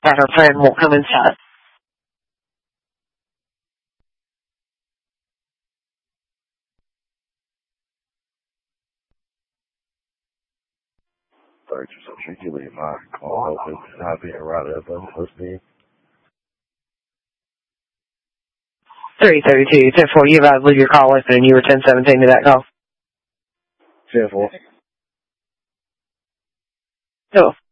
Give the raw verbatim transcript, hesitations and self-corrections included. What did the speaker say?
that her friend won't come inside. Thank you so much. You leave my call open. I'll be right up on listening. three thirty-two, ten four. You about to leave your call open and you were ten seventeen to that call. ten four. Cool.